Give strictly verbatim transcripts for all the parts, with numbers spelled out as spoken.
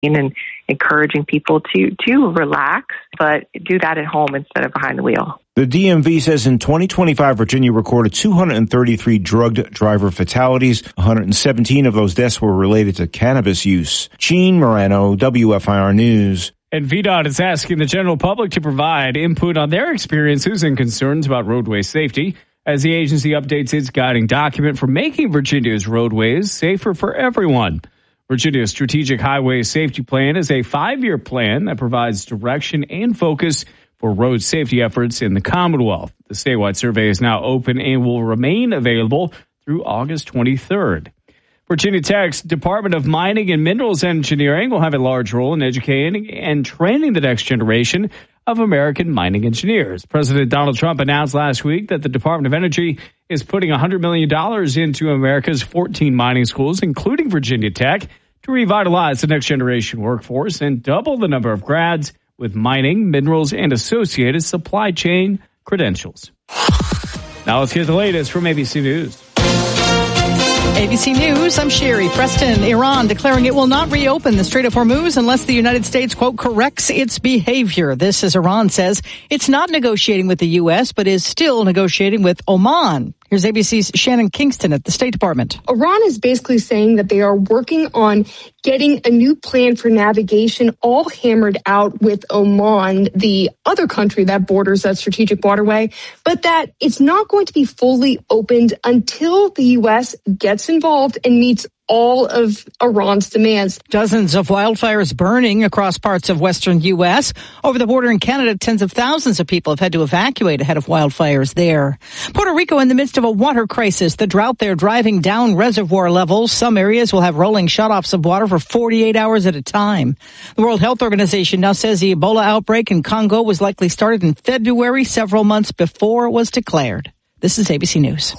and encouraging people to, to relax, but do that at home instead of behind the wheel. The D M V says in twenty twenty-five, Virginia recorded two hundred thirty-three drugged driver fatalities. one hundred seventeen of those deaths were related to cannabis use. Gene Morano, W F I R News. And V DOT is asking the general public to provide input on their experiences and concerns about roadway safety as the agency updates its guiding document for making Virginia's roadways safer for everyone. Virginia's Strategic Highway Safety Plan is a five-year plan that provides direction and focus for road safety efforts in the Commonwealth. The statewide survey is now open and will remain available through August twenty-third. Virginia Tech's Department of Mining and Minerals Engineering will have a large role in educating and training the next generation of American mining engineers. President Donald Trump announced last week that the Department of Energy is putting one hundred million dollars into America's fourteen mining schools, including Virginia Tech, to revitalize the next generation workforce and double the number of grads with mining, minerals, and associated supply chain credentials. Now let's get the latest from A B C News. A B C News, I'm Sherry Preston. Iran declaring it will not reopen the Strait of Hormuz unless the United States, quote, corrects its behavior. This, as Iran says, it's not negotiating with the U S, but is still negotiating with Oman. Here's A B C's Shannon Kingston at the State Department. Iran is basically saying that they are working on getting a new plan for navigation all hammered out with Oman, the other country that borders that strategic waterway, but that it's not going to be fully opened until the U S gets involved and meets all of Iran's demands. Dozens of wildfires burning across parts of western U S. Over the border in Canada, tens of thousands of people have had to evacuate ahead of wildfires there. Puerto Rico in the midst of a water crisis. The drought there driving down reservoir levels. Some areas will have rolling shutoffs of water for forty-eight hours at a time. The World Health Organization now says the Ebola outbreak in Congo was likely started in February, several months before it was declared. This is A B C News.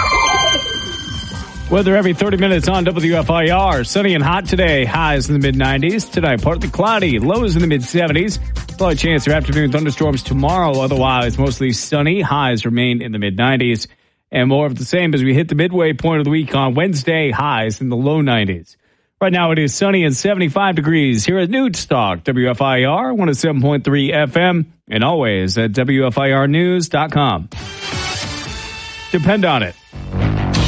Weather every thirty minutes on W F I R. Sunny and hot today. Highs in the mid nineties. Tonight, partly cloudy. Lows in the mid seventies. Slight chance of afternoon thunderstorms tomorrow. Otherwise, mostly sunny. Highs remain in the mid nineties. And more of the same as we hit the midway point of the week on Wednesday. Highs in the low nineties. Right now, it is sunny and seventy-five degrees here at Newtstock. W F I R one oh seven point three F M. And always at W F I R news dot com. Depend on it.